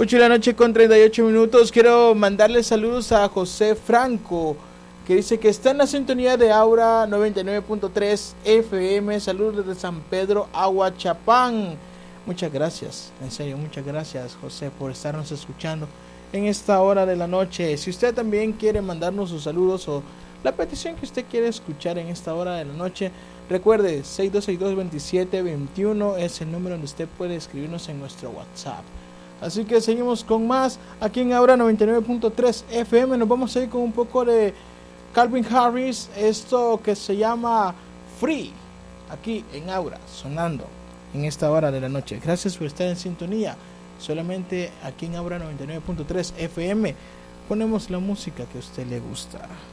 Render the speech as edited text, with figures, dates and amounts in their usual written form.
8 de la noche con 38 minutos. Quiero mandarle saludos a José Franco, que dice que está en la sintonía de Aura 99.3 FM. Saludos desde San Pedro, Aguachapán. Muchas gracias, en serio, muchas gracias, José, por estarnos escuchando en esta hora de la noche. Si usted también quiere mandarnos sus saludos o la petición que usted quiere escuchar en esta hora de la noche, recuerde, 6262-2721 es el número donde usted puede escribirnos en nuestro WhatsApp. Así que seguimos con más aquí en Aura 99.3 FM. Nos vamos a ir con un poco de Calvin Harris, esto que se llama Free, aquí en Aura, sonando en esta hora de la noche. Gracias por estar en sintonía. Solamente aquí en Aura 99.3 FM ponemos la música que a usted le gusta.